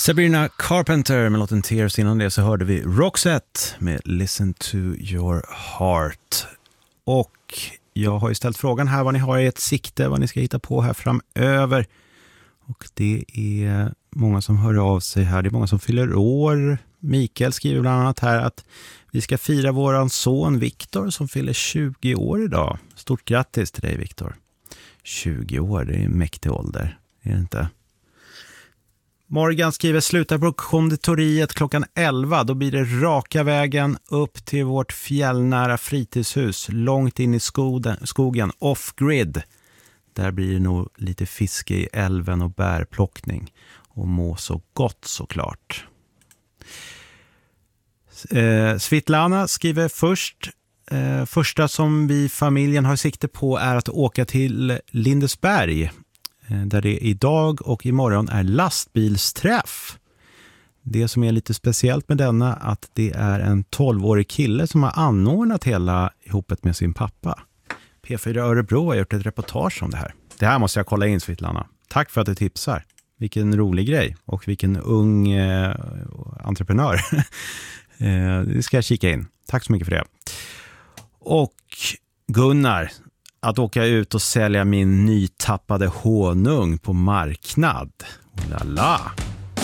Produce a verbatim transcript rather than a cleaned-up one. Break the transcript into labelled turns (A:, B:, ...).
A: Sabrina Carpenter med låten Tears. Innan det så hörde vi Roxette med Listen to your heart. Och jag har ju ställt frågan här vad ni har i ett sikte, vad ni ska hitta på här framöver. Och det är många som hör av sig här. Det är många som fyller år. Mikael skriver bland annat här att vi ska fira våran son Viktor som fyller tjugo år idag. Stort grattis till dig, Viktor. tjugo år, det är en mäktig ålder. Är det inte? Morgan skriver slutar på konditoriet klockan elva. Då blir det raka vägen upp till vårt fjällnära fritidshus. Långt in i skogen, skogen off-grid. Där blir det nog lite fiske i älven och bärplockning. Och må så gott såklart. Eh, Svitlana skriver först. Eh, första som vi familjen har sikte på är att åka till Lindesberg. Där det idag och imorgon är lastbilsträff. Det som är lite speciellt med denna att det är en tolvårig kille som har anordnat hela ihopet med sin pappa. P fyra Örebro har gjort ett reportage om det här. Det här måste jag kolla in, Svitlana. Tack för att du tipsar. Vilken rolig grej och vilken ung eh, entreprenör. eh, det ska jag kika in. Tack så mycket för det. Och Gunnar, att åka ut och sälja min nytappade honung på marknad. Lala.